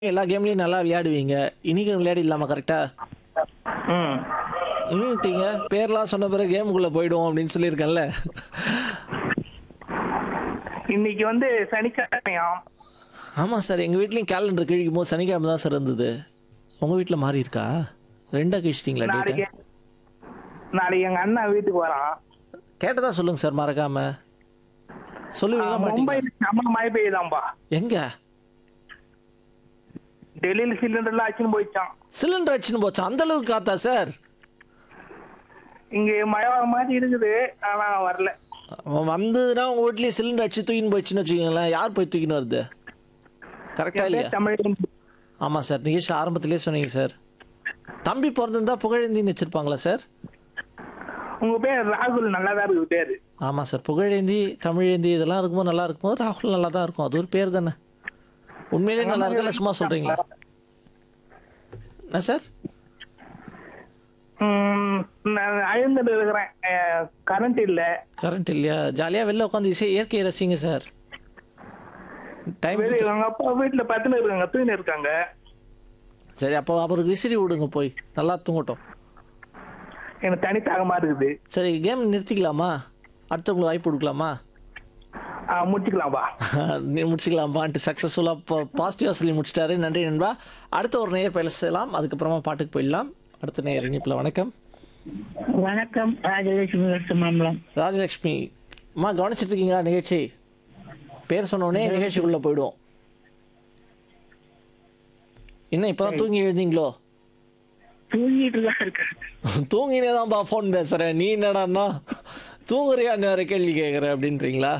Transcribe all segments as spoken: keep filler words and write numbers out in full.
எல்லா கேம்லயும் நல்லா விளையாடுவீங்க. இன்னைக்கும் விளையாடிடலாமா கரெக்ட்டா? ம். ம்ட்டீங்க. பேர்லாம் சொன்ன பிறகு கேமுக்குள்ள போயிடுவோம் அப்படின்னு சொல்லியிருக்கேன்ல. இன்னைக்கு வந்து சனிக்கிழமையாம். ஆமா சார். எங்க வீட்லயும் கேலண்டர் கிழிக்கும்போது சனிக்கிழமை தான் சார் இருந்தது. உங்க வீட்ல மாறி இருக்கா? ரெண்டா கிழிச்சிட்டீங்களா நாளைக்கு டேட்ட? நாளைக்கு எங்க அண்ணா வீட்டுக்கு வரான். கேட்டதா சொல்லுங்க சார் மறக்காம. சொல்லுவீங்களா மும்பை மாட்டீங்களா? நம்ம மழை பெய்யுதாம்பா. எங்க? டெல்லியில சிலிண்டர்லாம் அச்சுன்னு போயிடுச்சான். சிலிண்டர் அடிச்சுன்னு போச்சா? அந்த அளவுக்கு காத்தா சார்? இங்க மழை வர மாதிரி இருக்குது, ஆனா வரல. அவன் வந்ததுன்னா உங்க வீட்லயே சிலிண்டர் அடிச்சு தூக்கின்னு போயிடுச்சுன்னு வச்சுக்கோங்களேன். யார் போய் தூக்கின்னு வருது? கரெக்டா என் இல்லையா? பேர் தமிழ். ஆமா சார். நிகழ்ச்சி ஆரம்பத்திலே சொன்னீங்க சார். தம்பி பிறந்திருந்தா புகழேந்தின்னு வச்சிருப்பாங்களா சார்? உங்க பேர் ராகுல், நல்லாதான் இருக்கு பேரு. ஆமா சார். புகழேந்தி, தமிழேந்தி இதெல்லாம் இருக்கும்போது நல்லா இருக்கும்போது ராகுல் நல்லா தான் இருக்கும். அது ஒரு பேர் தானே. உண்மையிலேயே நல்லா இருக்கல சும்மா சொல்றீங்களா? என்ன சார்? ம், நான் அழுந்துட்டு இருக்கிறேன். கரண்ட் இல்ல. கரண்ட் இல்லையா? ஜாலியா வெளில உட்காந்து இசை இயற்கையை ரசிங்க சார். டைம் வெளிய எங்க அப்பா வீட்டுல பத்துல இருக்காங்க, தூங்கின்னு இருக்காங்க. சரி, அப்போ அவருக்கு விசிறி விடுங்க போய். நல்லா தூங்கட்டும். எனக்கு தனி தாகமா இருக்குது. சரி, கேம் நிறுத்திக்கலாமா? அடுத்தவங்களுக்கு வாய்ப்பு கொடுக்கலாமா? ஆ, முடிச்சுக்கலாம்பா. நீ முடிச்சுக்கலாம்பான்ட்டு சக்ஸஸ்ஃபுல்லாக பாசிட்டிவாக சொல்லி முடிச்சிட்டாரு. நன்றி நண்பா. அடுத்த ஒரு நேயர் பேசலாம், அதுக்கப்புறமா பாட்டுக்கு போயிடலாம். அடுத்த நேயர் இணைப்பில். வணக்கம். வணக்கம், ராஜலட்சுமி வருஷமாமலம். ராஜலட்சுமி அம்மா, கவனிச்சிட்டு இருக்கீங்களா நிகழ்ச்சி? பேர் சொன்னோடனே நிகழ்ச்சிக்குள்ளே போயிடுவோம். என்ன இப்போதான் தூங்கி எழுந்தீங்களோ? தூங்கிட்டு தான் இருக்கேன். தூங்கினே தான்ப்பா ஃபோன் பேசுகிறேன். நீ என்னடான்னா தூங்குறியான்னு வேற கேள்வி கேட்குற அப்படின்றீங்களா?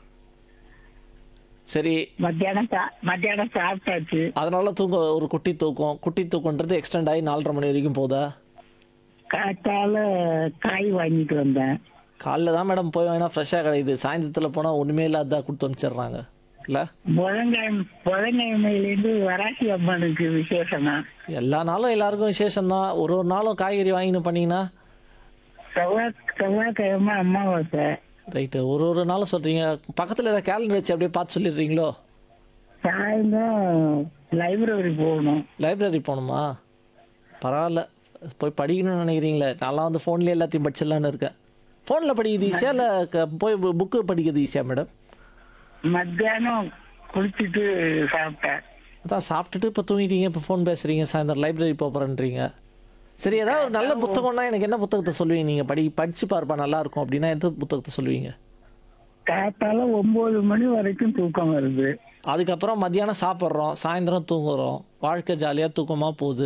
சரி, மத்தியானம் சா- மத்தியானம் சாப்பிட்டாச்சு. அதனால தூங்க ஒரு குட்டி தூக்கம். குட்டி தூக்கன்றது எக்ஸ்டெண்ட் ஆகி நாலரை மணி வரைக்கும் போதா? காத்தால காய் வாங்கிட்டு வந்தேன். காலைல தான் மேடம் போய் வேணா ஃப்ரெஷ்ஷாக கிடைக்குது. சாயந்தரத்தில் போனால் ஒன்றுமே இல்லாத கொடுத்து அனுப்பிச்சிடுறாங்க இல்லை? புதன்கிழமை புதன்கிழமையிலேருந்து வராசி அம்மனுக்கு விசேஷமா. எல்லா நாளும் எல்லாருக்கும் விசேஷம்தான். ஒரு ஒரு நாளும் காய்கறி வாங்கின்னு பண்ணீங்கன்னா செவ்வாய் செவ்வாய்க்கிழமை அமாவாசை. ரைட்டு. ஒரு ஒரு நாளும் சொல்கிறீங்க. பக்கத்தில் ஏதாவது கேலண்டர் வச்சு அப்படியே பார்த்து சொல்லிடுறீங்களோ? சாயந்தரம் லைப்ரரி போகணும். லைப்ரரி போகணுமா? பரவாயில்ல, போய் படிக்கணும்னு நினைக்கிறீங்களே. நான்லாம் வந்து ஃபோன்லேயே எல்லாத்தையும் படிச்சிடலான்னு இருக்கேன். ஃபோனில் படிக்கிறது ஈஸியாக இல்லை போய் புக்கு படிக்கிறது ஈஸியாக மேடம்? மத்தியானம் குளிச்சுட்டு சாப்பிட்டேன். அதான் சாப்பிட்டுட்டு இப்போ தூங்கிட்டீங்க, இப்போ ஃபோன் பேசுகிறீங்க, சாயந்தரம் லைப்ரரி போகிறேன்றீங்க. சரி, ஏதாவது ஒரு நல்ல புத்தகம்னா எனக்கு என்ன புத்தகத்தை சொல்லுவீங்க? நீங்கள் படி படித்து பார்ப்பா நல்லா இருக்கும் அப்படின்னா எந்த புத்தகத்தை சொல்லுவீங்க? காத்தால ஒன்பது மணி வரைக்கும் தூக்கம் வருது. அதுக்கப்புறம் மத்தியானம் சாப்பிட்றோம், சாயந்தரம் தூங்குறோம், வாழ்க்கை ஜாலியாக தூக்கமாக போகுது.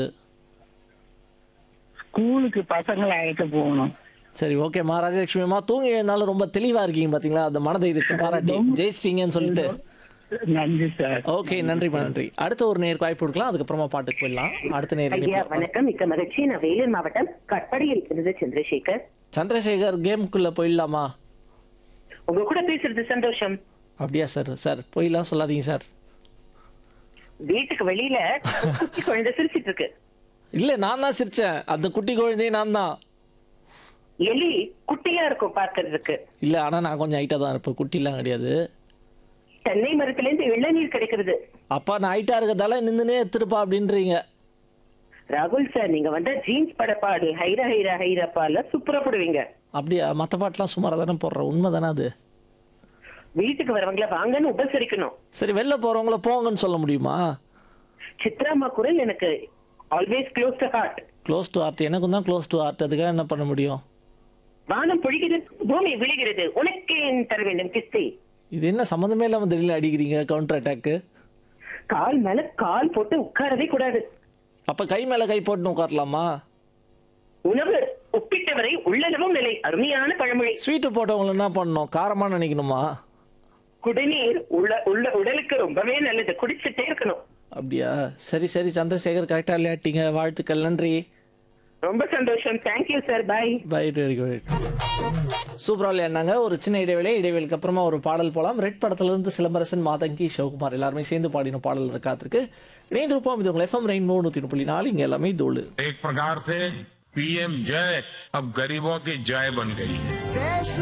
ஸ்கூலுக்கு பசங்களை அழைக்க போகணும். சரி, ஓகேம்மா. ராஜலட்சுமிம்மா, தூங்கி எழுந்தாலும் ரொம்ப தெளிவாக இருக்கீங்க பார்த்தீங்களா? அந்த மனதைரியத்தை பாராட்டி ஜெயிச்சிட்டீங்கன்னு சொல்லிட்டு. நன்றி சார். ஓகே, நன்றிம்மா, நன்றி. அடுத்த ஒரு நேருக்கு வாய்ப்பு கொடுக்கலாம், அதுக்கப்புறமா பாட்டுக்கு போயிடலாம். அடுத்த ஐயா நேருக்கு. வணக்கம், மிக்க மகிழ்ச்சி. நான் வேலூர் மாவட்டம் கட்படியில் இருக்கிறது சந்திரசேகர். சந்திரசேகர், கேமுக்குள்ளே போயிடலாமா? உங்க கூட பேசுறது சந்தோஷம். அப்படியா சார்? சார் போயிடலாம் சொல்லாதீங்க சார். வீட்டுக்கு வெளியில குட்டி குழந்தை சிரிச்சிட்டு இருக்கு. இல்லை, நான் தான் சிரிச்சேன். அந்த குட்டி குழந்தையே நான் தான். எலி குட்டியா இருக்கும் பார்க்கறதுக்கு. இல்லை, ஆனால் நான் கொஞ்சம் ஹைட்டாக தான் இருப்பேன், குட்டிலாம் கிடையாது. தென்னை மரத்துல இருந்து இளநீர் கிடைக்கிறது. அப்பா நான் ஹைட்டாக இருக்கிறதால நின்றுனே எடுத்துருப்பா அப்படின்றீங்க. ராகுல் சார், நீங்க வந்தா ஜீன்ஸ் பட பாடு ஹைரா ஹைரா ஹைரப்பால சூப்பரா போடுவீங்க. அப்படியா? மற்ற பாட்டெலாம் சுமாராக தானே போடுறேன். உண்மை தானே அது? வீட்டுக்கு வரவங்கள வாங்கன்னு உபசரிக்கணும். சரி, வெளில போகிறவங்கள போங்கன்னு சொல்ல முடியுமா? சித்ராமா குரல் எனக்கு always close to heart. Close to art எனக்கும் தான் க்ளோஸ் டு ஆர்ட். அதுக்காக என்ன பண்ண முடியும்? வானம் பொழிகிறது, பூமி விழுகிறது, உனக்கே தர வேண்டும் கிஸ்தி. இது என்ன சம்மந்தமே இல்லாமல் திடீர்னு அடிக்கிறீங்க கவுண்டர் அட்டாக்கு? கால் மேல கால் போட்டு உட்காரவே கூடாது. அப்போ கை மேலே கை போட்டுன்னு உட்காரலாமா? உணவு ஒப்பிட்டவரை உள்ளளவும் நிலை. அருமையான பழமொழி. ஸ்வீட்டு போட்டவங்களை என்ன பண்ணணும்? காரமாக நினைக்கணுமா? குடிநீர் உள்ள உள்ள உடலுக்கு ரொம்பவே நல்லது, குடிச்சிட்டே இருக்கணும். அப்படியா? சரி சரி, சந்திரசேகர் கரெக்டாக விளையாட்டிங்க. வாழ்த்துக்கள், நன்றி. ரொம்ப சந்தோஷம். Thank you sir. Bye. By. Very good. சூப்பராக விளையாடினாங்க. ஒரு சின்ன இடைவேளை. இடைவேளைக்கு அப்புறமா ஒரு பாடல் போகலாம். ரெட் படத்துலேருந்து சிலம்பரசன், மாதங்கி, சிவகுமார் எல்லாருமே சேர்ந்து பாடின பாடல் இருக்காத்திருக்கு. இணைந்திருப்போம். இது உங்கள் எஃப்எம் ரெயின்போ நூற்றி புள்ளி நாலு. இங்கே எல்லாமே தோழு. एक प्रकार से पीएम जय अब गरीबों की जय बन गई है। देश